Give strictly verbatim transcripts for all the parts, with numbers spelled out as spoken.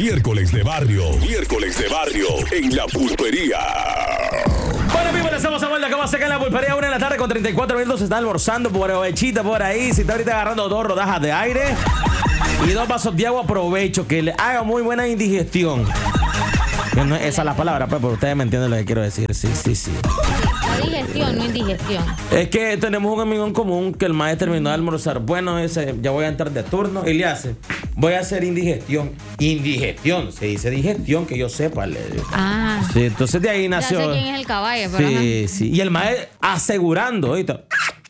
Miércoles de barrio, miércoles de barrio en La Pulpería. Bueno, amigos, les estamos a vuelta. ¿Cómo se cae en La Pulpería? Una de la tarde con treinta y cuatro minutos. Se está almorzando por ovechita por ahí. Si está ahorita agarrando dos rodajas de aire y dos vasos de agua, aprovecho que le haga muy buena indigestión. No, esa es la palabra, pues, pero ustedes me entienden lo que quiero decir. Sí, sí, sí. La digestión, no indigestión. Es que tenemos un amigo en común que el maestro terminó de almorzar. Bueno, ese, ya voy a entrar de turno y le hace. Voy a hacer indigestión. Indigestión, se dice digestión, que yo sepa. Le digo. Ah. Sí, entonces de ahí nació. Ya sé quién es el caballo, pero Sí, sí. Y el maestro asegurando, ahorita.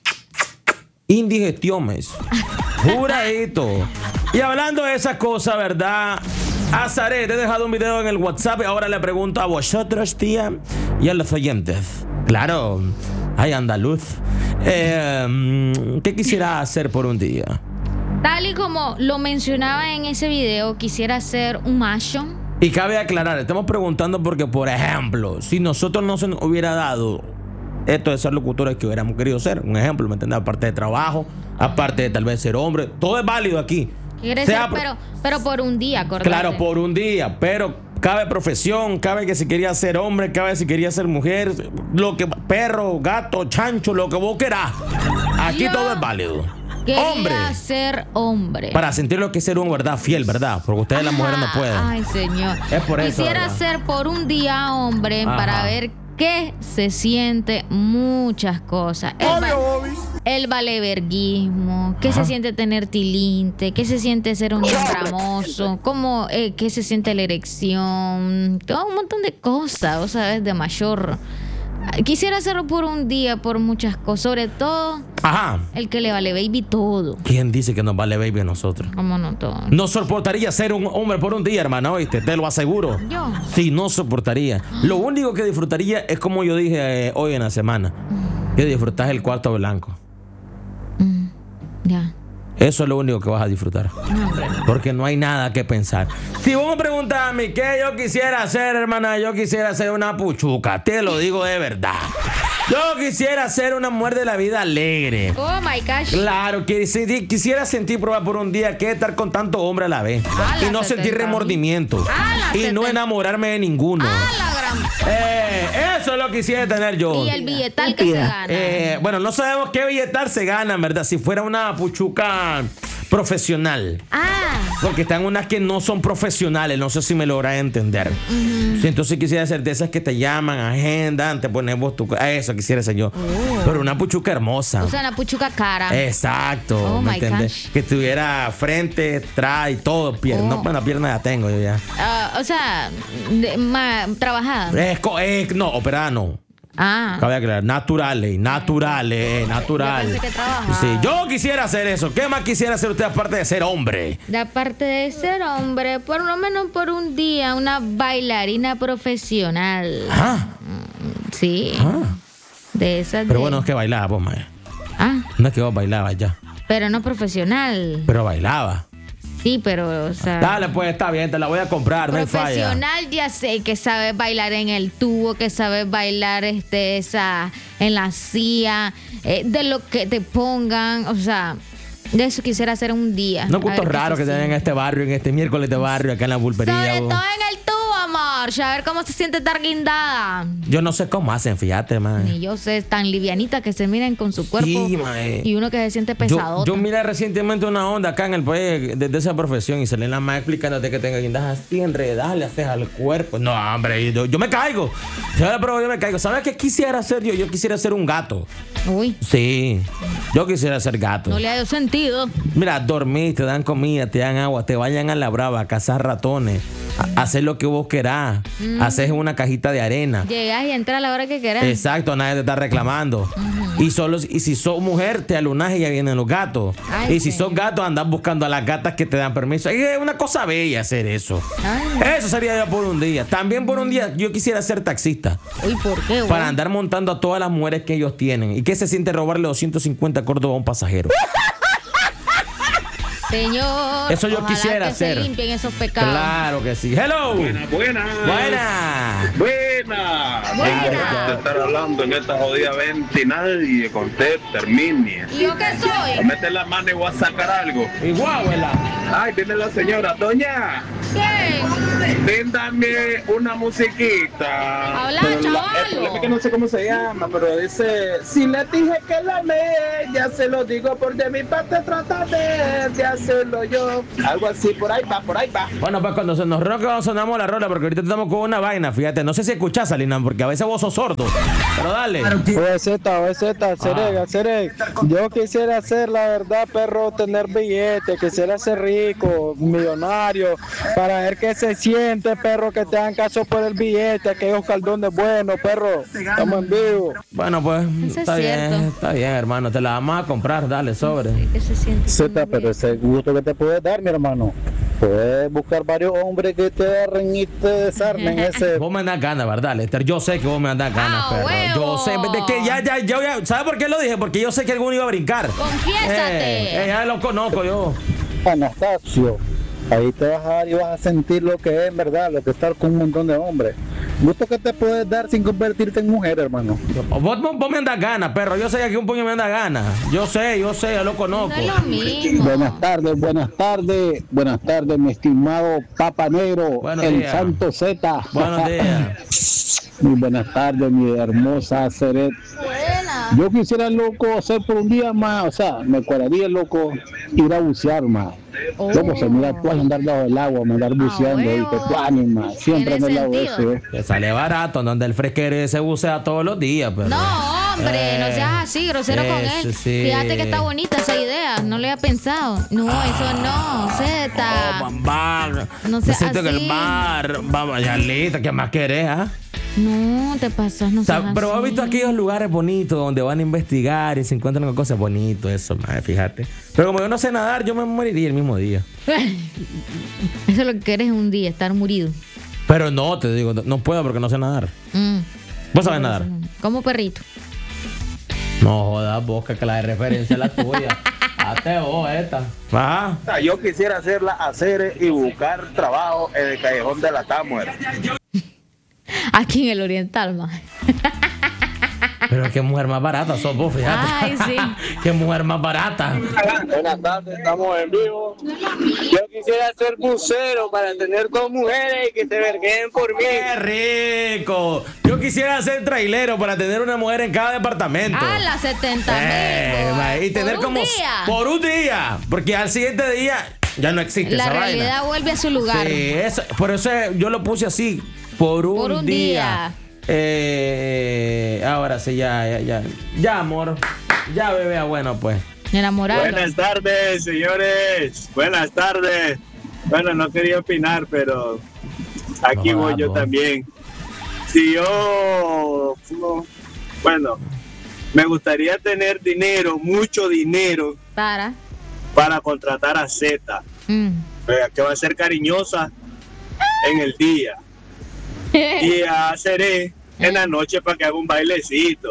Indigestión, me dice. Juradito. Y hablando de esas cosas, ¿verdad? Azaret, he dejado un video en el WhatsApp y ahora le pregunto a vosotros, tía, y a los oyentes. Claro, ay, andaluz. Eh, ¿Qué quisiera hacer por un día? tal y como lo mencionaba en ese video, quisiera ser un macho. Y cabe aclarar, estamos preguntando porque, por ejemplo, si nosotros no se nos hubiera dado esto de ser locutores que hubiéramos querido ser, un ejemplo, ¿me entiendes? Aparte de trabajo, aparte de tal vez ser hombre, todo es válido aquí. Quiere Sea ser, por- pero, pero por un día, acordate. Claro, por un día, pero cabe profesión, cabe que si quería ser hombre, cabe si quería ser mujer, lo que perro, gato, chancho, lo que vos querás. Aquí Yo todo es válido. Quería Hombre. ser hombre. Para sentir lo que es ser un verdad fiel, ¿verdad? Porque ustedes las mujeres no Ajá. pueden. Ay, señor. Es por eso, Quisiera ¿verdad? ser por un día hombre Ajá. para ver qué se siente muchas cosas. El, va- el valeverguismo, qué Ajá. se siente tener tilinte, qué se siente ser un ramoso, cómo, eh, qué se siente la erección, todo un montón de cosas, vos sabes, de mayor. Quisiera hacerlo por un día, por muchas cosas, sobre todo Ajá. el que le vale baby todo. ¿Quién dice que nos vale baby a nosotros? ¿Cómo no todo? No soportaría ser un hombre por un día, hermano, ¿oíste? Te lo aseguro. Yo. Sí, no soportaría. Lo único que disfrutaría es como yo dije eh, hoy en la semana. Que disfrutas el cuarto blanco. Mm, ya. Eso es lo único que vas a disfrutar. No, hombre. Porque no hay nada que pensar. Si vos me preguntas a mí qué yo quisiera hacer, hermana, yo quisiera ser una puchuca. Te lo digo de verdad. Yo quisiera ser una mujer de la vida alegre. Oh my gosh. Claro, quisi- quisiera sentir probar por un día que estar con tanto hombre a la vez. A Y la no sentir setenta. remordimiento. A la Y no setenta. enamorarme de ninguno. Ah, la gran. Eh, eso es lo que quisiera tener yo. Y el billetal que se gana. Eh, bueno, no sabemos qué billetal se gana, ¿verdad? Si fuera una puchuca profesional. Ah, Porque están unas que no son profesionales, no sé si me logras entender. Sí, entonces quisiera ser de esas que te llaman, agendan, te pones vos tu... A eso quisiera ser yo. Pero una puchuca hermosa. o sea, una puchuca cara. Exacto, Oh, ¿me my entiendes? gosh. Que tuviera frente, atrás y todo, pierna. Oh. No, bueno, pierna ya tengo yo ya. Ah, o sea, de- ma- trabajada. Es, co- es- no, operada no. Ah. Cabe aclarar, naturales, naturales, natural. Yo pensé que trabajaba. Sí, yo quisiera hacer eso. ¿Qué más quisiera hacer usted aparte de ser hombre? De aparte de ser hombre, por lo menos por un día, una bailarina profesional. Ah, Sí. ah. De esas Pero de- bueno, es que bailaba, pues, mae. Ah, No es que vos bailabas ya, pero no profesional. pero bailaba. Sí, pero, o sea. Dale, pues, está bien, te la voy a comprar, no hay falla. Profesional, ya sé que sabes bailar en el tubo, que sabes bailar este, esa, en la silla, eh, de lo que te pongan, o sea, de eso quisiera hacer un día. No A ver gustos qué raros se que se den en siente. este barrio, en este miércoles de barrio, acá en la pulpería. Sobre vos. todo en el tubo, amor, a ver cómo se siente estar guindada. Yo no sé cómo hacen, fíjate, man. Ni yo sé, tan livianita que se miren con su cuerpo. Sí, mae. Y uno que se siente Yo, pesado. yo miré recientemente una onda acá en el país de, de esa profesión y salen las más explicándote que tenga guindas así enredadas, le haces al cuerpo. No, hombre, yo, yo me caigo. Yo, pero yo me caigo. ¿Sabes qué quisiera hacer yo? Yo quisiera ser un gato. Uy, Sí, yo quisiera ser gato. no le ha dado sentido. Mira, dormir, te dan comida, te dan agua, te vayan a la brava a cazar ratones, a hacer lo que vos querás, haces una cajita de arena. Llegas y entras a la hora que quieras. Exacto, nadie te está reclamando. Y solo y si sos mujer, te alunas y ya vienen los gatos. Ay, y si sí. sos gato, andas buscando a las gatas que te dan permiso. Es una cosa bella hacer eso. Ay. Eso sería yo por un día. También por un día yo quisiera ser taxista. Uy, ¿por qué, güey? Para andar montando a todas las mujeres que ellos tienen. ¿Y qué se siente robarle doscientos cincuenta córdobas a un pasajero? Señor, Eso yo ojalá quisiera que hacer. se limpien esos pecados. Claro que sí. Hello. Buenas, buenas. Buena. Buenas. Buena. De estar hablando en esta jodida venta y nadie contesta, termine. ¿Y yo qué Voy a soy? meter la mano y voy a sacar algo. Igual, abuela. Ay, viene la señora. Doña, ¿Qué? véndame una musiquita. Habla, Pero la- chavalo. El problema es que no sé cómo se llama, pero dice, si le dije que la amé, ya se lo digo por de mi parte trata de, de hacerlo yo. Algo así, por ahí va, por ahí va. Bueno, pues cuando se nos roca sonamos la rola, porque ahorita estamos con una vaina, fíjate. No sé si escuchás, Salina, porque a veces vos sos sordo. Pero dale. O Z, o Z, Cereg, Cereg. Yo quisiera ser, la verdad, perro, tener billetes, quisiera ser rico, millonario, para ver qué se siente, perro, que te hagan caso por el billete, aquellos caldones buenos, perro. Estamos en vivo. Bueno, pues Eso está es bien, cierto. está bien, hermano. Te la vamos a comprar, dale, sobre. ¿Qué se siente? Z, pero ese gusto que te puedes dar, mi hermano. Puedes buscar varios hombres que te agarren y te desarmen ese. Vos me andás ganas, ¿verdad, Lester? Yo sé que vos me andás ganas, Ah, perro. huevo. Yo sé, de que ya, ya, ya, ya. ¿Sabes por qué lo dije? Porque yo sé que alguno iba a brincar. Confiésate. Eh, eh, ya lo conozco yo. Anastasio, ahí te vas a dar y vas a sentir lo que es, en verdad, lo que es estar con un montón de hombres. Gusto que te puedes dar sin convertirte en mujer, hermano. Vos, vos, vos me andas ganas, perro. Yo sé que aquí un puño me anda ganas. Yo sé, yo sé, yo lo No conozco. es lo mismo. Buenas tardes, buenas tardes, buenas tardes, mi estimado Papa Negro, Buenos el días. Santo Z. Buenos días. Muy buenas tardes, mi hermosa Ceret. Buena. Yo quisiera, loco, hacer por un día más, o sea, me cuadraría, loco, ir a bucear más. Oh. Loco, se mira tú andar debajo del agua, me andar buceando, huevo. y que tú ánima, siempre en Tiene el lado sentido. ese. Que sale barato, donde el fresquero se bucea todos los días, pero. No, hombre, no seas así, grosero con Eso él. sí. Fíjate que está bonita esa idea, no le había pensado. No, eso no, Oh, Zeta. bar. No seas Necesito que el así. bar. Vamos, ya listo, ¿qué más querés, ah? No, te pasas, no O sea, seas pero has así. visto aquellos lugares bonitos donde van a investigar y se encuentran con cosas bonitas, eso, madre, fíjate. Pero como yo no sé nadar, yo me moriría el mismo día. Eso es lo que quieres un día, estar murido. Pero no, te digo, no, no puedo porque no sé nadar. Mm. ¿Vos sabés nadar? Como perrito. No jodas, vos, que la de referencia es la tuya. Hazte vos esta. Ajá. Yo quisiera hacerla hacer y buscar trabajo en el callejón de la Tamuera. Aquí en el oriental, más. Pero qué mujer más barata sos vos, fíjate. Ay, sí. Qué mujer más barata. Buenas tardes, estamos en vivo. Yo quisiera ser bucero para tener dos mujeres y que se verguen por mí. ¡Qué rico! Yo quisiera ser trailero para tener una mujer en cada departamento. A las setenta Eh, mil. ma, y tener por un como día. por un día, porque al siguiente día ya no existe La esa realidad vaina. vuelve a su lugar. Sí, eso, por eso yo lo puse así, por un, Por un día. día. Eh, ahora sí, ya, ya, ya, ya, amor, ya, bebé, ah, bueno, pues. Enamorado. Buenas tardes, señores. Buenas tardes. Bueno, no quería opinar, pero aquí No, voy yo no. también. Si yo, no, bueno, me gustaría tener dinero, mucho dinero, Para. para contratar a Z, Mm. eh, que va a ser cariñosa en el día y a Seré en la noche para que haga un bailecito.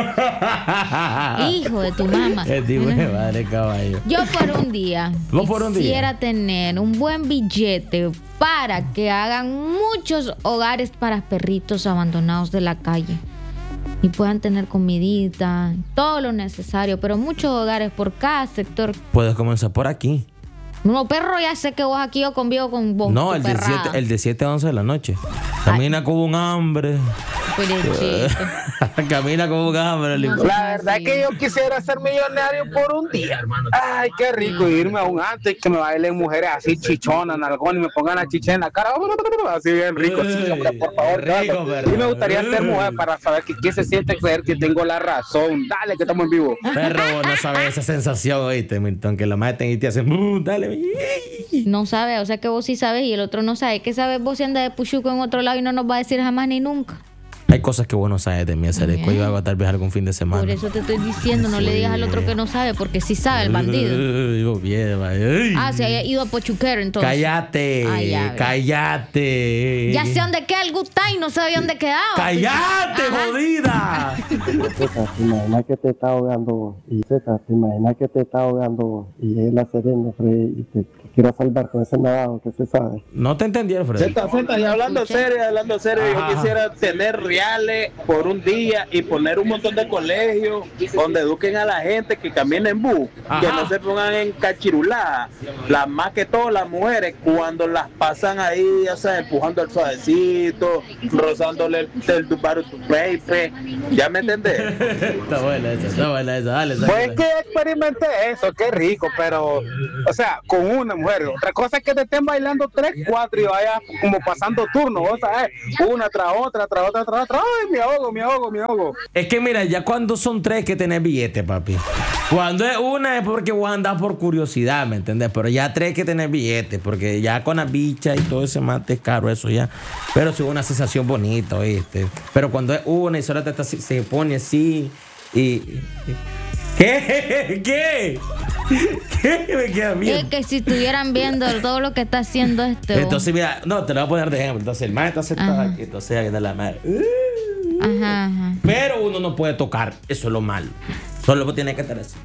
Hijo de tu mamá. Qué tipo de madre, caballo. Yo por un día ¿Vos por un día? quisiera tener un buen billete para que hagan muchos hogares para perritos abandonados de la calle y puedan tener comidita, todo lo necesario, pero muchos hogares por cada sector. Puedes comenzar por aquí. No, perro, ya sé que vos aquí yo convivo con vos. No, tu el de perrada. siete, el de siete a once de la noche. Camina con un hambre. Perechito. Camina con un hambre. el hijo. La verdad que yo quisiera ser millonario por un día. Ay, qué rico irme a un antro y que me bailen mujeres así chichonas, nalgón, y me pongan la chicha en la cara. Así bien rico, sí, hombre, por favor. Rico, dale. perro. Y me gustaría ser mujer para saber que qué se siente creer que tengo la razón. Dale, que estamos en vivo. Perro, vos no sabes esa sensación, oíste, Milton, que la maten y te hacen, "Uh, dale". No sabe, o sea que vos sí sabes y el otro no sabe. ¿Qué sabes vos si anda de puchuco en otro lado y no nos va a decir jamás ni nunca? Hay cosas que vos no sabes de mí, hacer el cuello hago tal vez algún fin de semana. Por eso te estoy diciendo, no sí. le digas al otro que no sabe, porque sí sabe el bandido. Digo, bien, ay. Ah, se haya ido a Pochuquero entonces. Cállate, Ay, ya, cállate. Ya sé dónde queda el Gustay, no sabía dónde quedaba. ¡Cállate, Ajá. jodida! Zeta, te imaginas que te está ahogando y Zeta, te imaginas que te está ahogando y es la Serena, Fred, y te, te quiero salvar con ese navajo que se sabe. No te entendí, Fred. Zeta, Zeta, y hablando serio, hablando serio, Ajá. yo quisiera tener reales por un día y poner un montón de colegios donde eduquen a la gente que camine en bus, Ajá. que no se pongan en cachirulá. Las más que todo las mujeres, cuando las pasan ahí, ya sea empujando el suavecito, rozándole el, el tubaru tu pepe, ¿ya me entendés? Está buena esa, está buena esa, dale. Pues que experimenté eso, qué rico, pero, o sea, con una mujer. Otra cosa es que te estén bailando tres, cuatro y vaya como pasando turno, o sea, una tras otra, tras otra, tras otra. Ay, me ahogo, me ahogo, me ahogo. Es que mira, ya cuando son tres que tenés billete, papi. Cuando es una es porque vos andás por curiosidad, ¿me entendés? Pero ya tres que tenés billete, porque ya con la bicha y todo ese mate es caro eso ya. Pero sí una sensación bonita, ¿oíste? Pero cuando es una y solo te está, se pone así y... ¿Qué? ¿Qué? ¿Qué? Me queda miedo. Es que si estuvieran viendo todo lo que está haciendo este... Entonces, mira, no, te lo voy a poner de ejemplo. Entonces, el maestro está sentado Ajá. aquí, entonces ahí viene la madre. Ajá, ajá. Pero uno no puede tocar, eso es lo malo. Solo tiene que estar así.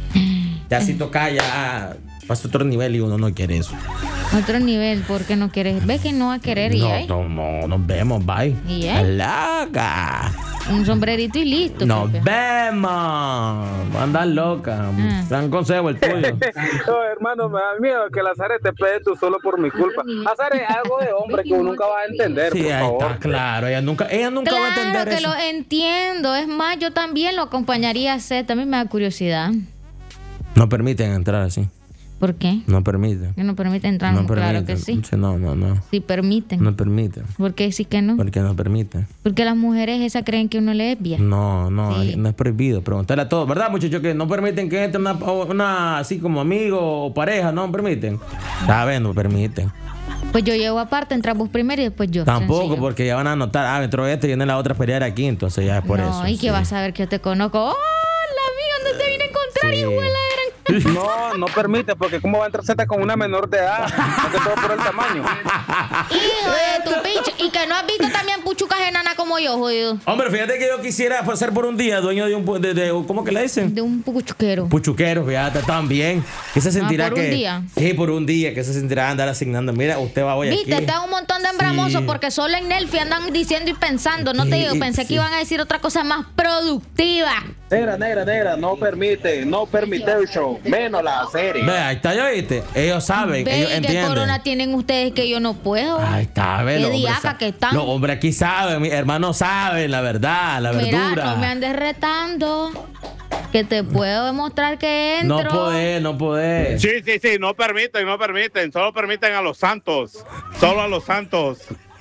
Ya si toca, ya pasa otro nivel y uno no quiere eso. Otro nivel, porque no quieres. Ve que no va a querer y No, ahí. no, no, nos vemos, bye. ¿Y ahí? Loca. Un sombrerito y listo. Nos Pepe. vemos. Andar loca. Ah. Gran consejo el tuyo. No, hermano, me da miedo que la Zare te pegue tú solo por mi culpa. La Zare es algo de hombre que uno nunca va a entender, Sí, por ahí favor. está, claro. Ella nunca, ella nunca va a Claro entender que eso. lo entiendo. Es más, yo también lo acompañaría a hacer. También me da curiosidad. No permiten entrar así. ¿Por qué? No permiten. Que no permiten entrar. No Claro permiten. que sí. No, no, no. Sí permiten. No permiten. ¿Por qué sí que no? Porque no permiten. Porque las mujeres esas creen que uno le es bien. No, no, Sí. no es prohibido. Preguntarle a todos, ¿verdad, muchachos? Que no permiten que entre una, una así como amigo o pareja, no permiten. ¿Saben? No permiten. Pues yo llevo aparte, entramos primero y después yo. Tampoco, sencillo. porque ya van a anotar, ah, entró este y viene la otra a pelear aquí, entonces ya es por no, eso. y sí. que vas a ver que yo te conozco. ¡Hola, amigo! ¿Dónde te vine a encontrar, Sí. hijo de la gran? No, no permite, porque ¿cómo va a entrar Z con una menor de edad? No te todo por el tamaño. Hijo de tu pinche. Y que no has visto también puchucas enanas como yo, jodido. Hombre, fíjate que yo quisiera pues, ser por un día dueño de un, pu- de, de- ¿cómo que le dicen? De un puchuquero. Puchuquero, fíjate, también. ¿Qué se sentirá Ah, ¿por un que... día? Sí, por un día, que se sentirá andar asignando. Mira, usted va hoy aquí. Viste, está un montón de embramosos Sí. porque solo en Nelfi andan diciendo y pensando. No te Sí, digo, pensé sí. que iban a decir otra cosa más productiva. Negra, negra, negra, no permite, no permite el show, menos la serie. Ve, ahí está, ¿ya viste? Ellos saben, Ve, ellos ¿y qué entienden. corona tienen ustedes que yo no puedo? Ahí está, ve, Qué los hombres diaca sa- que están. Los hombres aquí saben, mis hermanos saben la verdad, la Mira, verdura. no me andes retando. Que te puedo demostrar que entro. No podés, no podés. Sí, sí, sí, no permiten, no permiten, solo permiten a los santos, solo a los santos.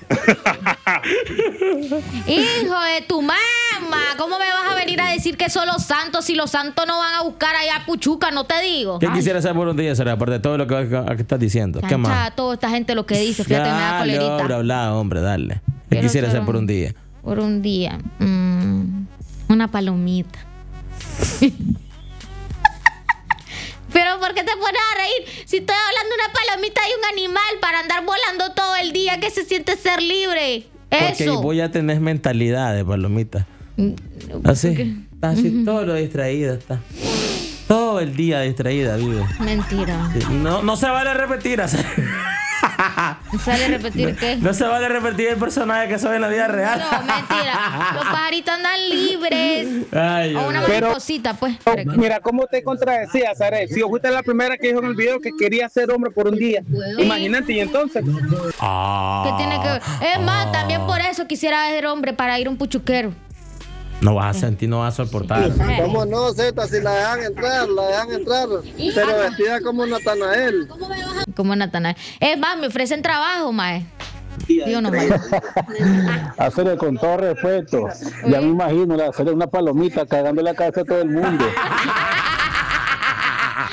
Hijo de tu mamá, ¿cómo me vas a venir a decir que son los santos si los santos no van a buscar allá a Puchuca? No te digo. ¿Qué quisiera hacer por un día, Sara? Aparte de todo lo que, que estás diciendo. ¿Qué más? Chancha, toda esta gente lo que dice, fíjate, me da Dale, colerita. hombre, habla, hombre, dale. ¿Qué Quiero quisiera ser hacer por un día? Por un día. Mm, una palomita. Pero ¿por qué te pones a reír? Si estoy hablando de una palomita y un animal para andar volando todo el día, ¿qué se siente ser libre? Porque Eso. vos ya tenés mentalidad de palomita. Así. Está así, todo lo distraída está. Todo el día distraída, vive. Mentira. Sí, No, no se vale repetir. así. ¿Sale a repetir qué? No se vale repetir el personaje que soy en la vida real. No, mentira. Los pajaritos andan libres. Ay, O una Dios mío. Pero- mariposita, pues. No, mira, ¿cómo te contradecía, Zare? Si fuiste la primera que dijo en el video que quería ser hombre por un día. Imagínate, y entonces. Ah. ¿Qué tiene que ver? Es más, también por eso quisiera ser hombre para ir a un puchuquero. No vas a sentir, no vas a soportar. ¿Cómo no, Zeta? Si la dejan entrar, la dejan entrar. Pero vestida como Natanael. Como Natanael. Es más, me ofrecen trabajo, mae. Dios no, mae. Hacerle con todo respeto. Ya me imagino, le hacerle una palomita cagando la cabeza a todo el mundo.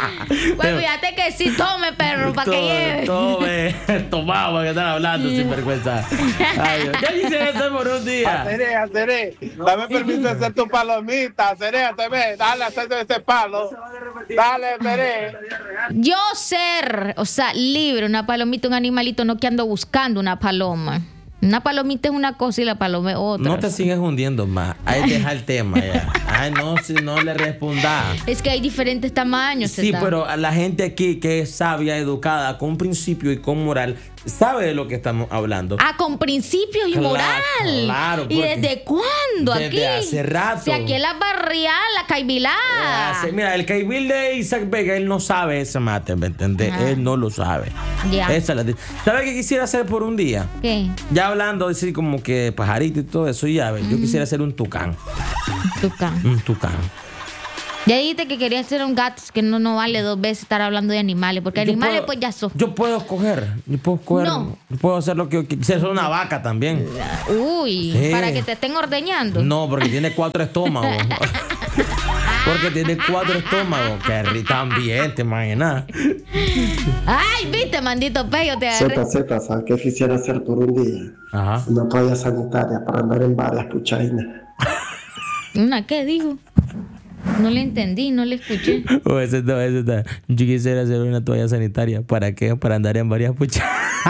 Pues fíjate que sí, tome, perro, para que lleve. Tome, tomamos que están hablando sin vergüenza. Ay, Dios. Ya quisiera hacer por un día. Haceré, haceré. Dame permiso de hacer tu palomita. Haceré, haceré. Dale, hacer ese palo. Dale, haceré. Yo ser, o sea, libre, una palomita, un animalito, no que ando buscando una paloma. Una palomita es una cosa y la paloma es otra. No te sigues hundiendo más. Ahí deja el tema ya. Ay, no, si no le respondas. Es que hay diferentes tamaños. Sí, Zeta. pero a la gente aquí que es sabia, educada, con principio y con moral, sabe de lo que estamos hablando. Ah, con principios y Claro, moral. claro, ¿Y porque desde cuándo desde aquí? hace rato. Si aquí en la barrial, la caibilá. Ah, sí, mira, el Caibil de Isaac Vega, él no sabe ese mate, ¿me entiendes? Ajá. Él no lo sabe. Ya. Esa es la. ¿Sabes qué quisiera hacer por un día? ¿Qué? Ya hablando así como que pajarito y todo eso, ya ves, yo quisiera hacer un tucán. Tucán. Un tucán. Ya dijiste que querías ser un gato, que no, no vale dos veces estar hablando de animales, porque Yo animales puedo- pues ya son. Yo puedo escoger, yo puedo escoger, No. yo puedo hacer lo que yo quiera. Ser una vaca también. Uy, Sí. para que te estén ordeñando. No, porque tiene cuatro estómagos. Porque tiene cuatro estómagos. Que ri- también, te imaginas. Ay, viste, mandito pello, te agarré. Z, Z, ¿sabes qué quisiera hacer por un día? Ajá. Una toalla sanitaria para andar en varias puchainas. ¿Una qué dijo? No le entendí, no le escuché. Oh, eso está, eso está. Yo quisiera hacer una toalla sanitaria. ¿Para qué? Para andar en varias puchas.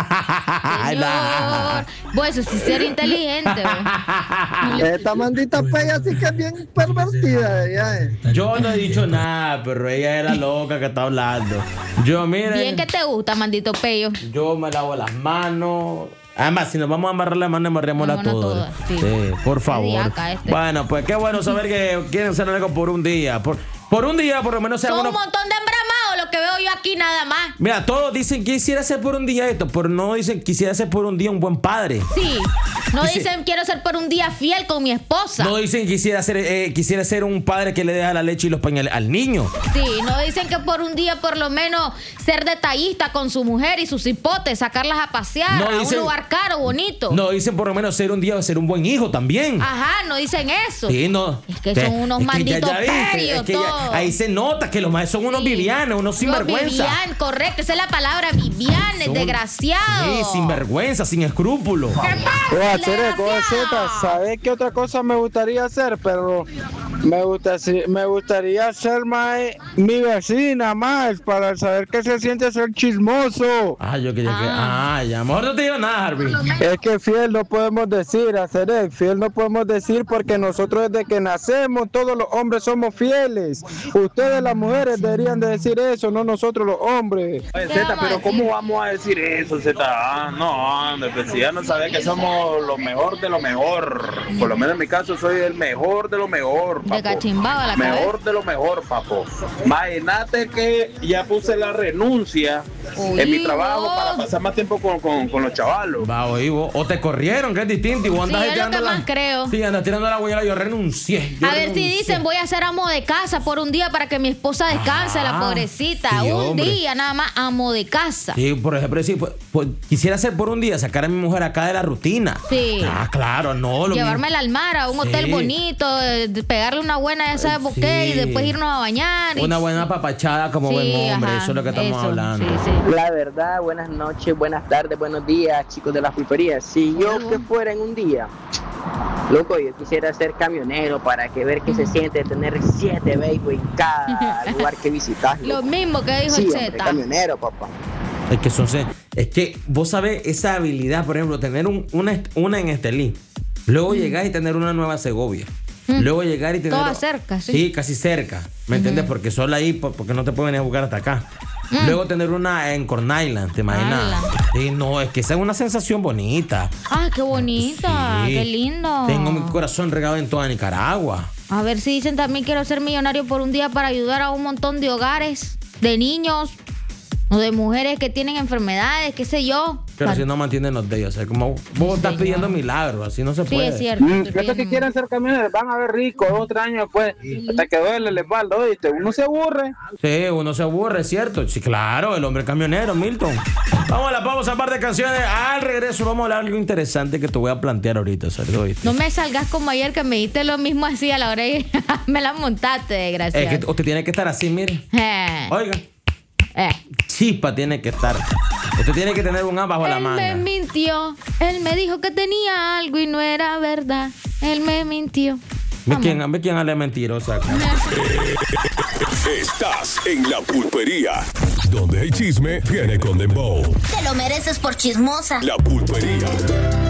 Señor. Pues eso sí ser inteligente. ¿ve? Esta mandita pella sí que es bien pervertida. Ella es. Yo no he dicho nada, pero ella era loca que está hablando. Yo, miren. Bien que te gusta, mandito pello. Yo me lavo las manos. Además, si nos vamos a amarrar las manos, amarrémoslas Vámonos todas. todas, sí. Sí, por Qué favor. diaca este. Bueno, pues qué bueno saber que quieren hacer algo por un día. Por, por un día, por lo menos sea Son uno. un montón de embramados lo que veo yo aquí nada más. Mira, todos dicen que quisiera ser por un día esto, pero no dicen quisiera ser por un día un buen padre. Sí. No Dice- dicen quiero ser por un día fiel con mi esposa. No dicen quisiera ser, eh, quisiera ser un padre que le deja la leche y los pañales al niño. Sí, no dicen que por un día por lo menos ser detallista con su mujer y sus hipotes, sacarlas a pasear No a dicen- un lugar caro, bonito. No dicen por lo menos ser un día ser un buen hijo también. Ajá, no dicen eso. Sí, no. Es que Te- son unos es que ya- malditos ya viste, perios es que ya- todos. ahí se nota que los maestros son unos Sí. vivianos, unos sinvergüenza. Vivian, correcto, esa es la palabra, Vivianes, Son- desgraciado. Sí, sinvergüenza, sin escrúpulos. ¿Qué pasa, Voy a hacer eco, desgraciado? Z. ¿Sabes qué otra cosa me gustaría hacer, perro? Me, gusta, me gustaría ser más mi vecina más para saber qué se siente ser chismoso. Ah, yo quería que. Ah, ya. Mejor no te digo nada, Harvey. Es que fiel no podemos decir, hacer fiel no podemos decir porque nosotros desde que nacemos todos los hombres somos fieles. Ustedes las mujeres deberían de decir eso, no nosotros los hombres. Oye, ¿Qué Z, vamos a pero decir? ¿cómo vamos a decir eso, Z? Ah, no, ande, pues si ya no sabes que somos lo mejor de lo mejor. Por lo menos en mi caso soy el mejor de lo mejor, De papo. cachimbado a la Mejor cabeza. de lo mejor, papo. Imagínate que ya puse la renuncia Uy, en mi trabajo vos. para pasar más tiempo con, con, con los chavalos. Va, oí, vos. O te corrieron, que es distinto. Y vos andas Sí, es lo tirando que la- más creo. Sí, andas tirando la huella. Yo renuncié. yo A ver si renuncié. dicen, voy a ser amo de casa por un día para que mi esposa descanse, la Ah, pobrecita. sí, un hombre. día nada más amo de casa. Sí, por ejemplo, sí, pues, pues, quisiera hacer por un día, sacar a mi mujer acá de la rutina. Sí. Ah, claro, no. Lo Llevármela al mar, a un Sí. hotel bonito, eh, pegarle una buena esa de Sí. bouquet y después irnos a bañar. y- Una buena papachada como Sí, buen hombre, ajá, eso es lo que estamos eso, hablando. sí, sí. La verdad, buenas noches, buenas tardes, buenos días, chicos de las pulperías. Si yo que fuera en un día, loco, yo quisiera ser camionero para que ver qué se siente tener siete vehículos en cada lugar que visitas. Lo loco. mismo que dijo Sí, el hombre, Z. camionero, papá. Es que son, se- es que vos sabés esa habilidad, por ejemplo, tener un- una, est- una en Estelí, luego llegar y tener una en Nueva Segovia. Luego llegar y tener. Todas cerca, sí. Sí, casi cerca. ¿Me entiendes? Porque solo ahí, po- porque no te pueden venir a buscar hasta acá. Luego tener una en Corn Island, ¿te imaginas? Island. Sí, no, es que esa es una sensación bonita. Ah, qué bonita, Sí. qué lindo. Tengo mi corazón regado en toda Nicaragua. A ver si dicen también quiero ser millonario por un día para ayudar a un montón de hogares, de niños o de mujeres que tienen enfermedades, qué sé yo. Pero si no mantienen los de ellos, o sea, como vos estás Señor. pidiendo milagros, así no se Sí, puede. es cierto. Mm, estoy Esos que bien. quieren ser camioneros van a ver ricos dos o tres años después, hasta que duele les va, ¿oíste? Uno se aburre. Sí, uno se aburre, ¿cierto? Sí, claro, el hombre camionero, Milton. Vamos a la pausa, par de canciones. Al regreso vamos a hablar de algo interesante que te voy a plantear ahorita, ¿sabes? ¿Oíste? No me salgas como ayer que me diste lo mismo así a la hora y me la montaste, desgraciado. Es que usted tiene que estar así, mire. Eh, Oiga, eh. chispa tiene que estar. Usted tiene que tener un as bajo la Él me manga. mintió. Él me dijo que tenía algo y no era verdad. Él me mintió. ¿Ve Vamos. quién, ve quién ale mentirosa? Estás en la pulpería, donde el chisme viene con dembow. Te lo mereces por chismosa. La pulpería.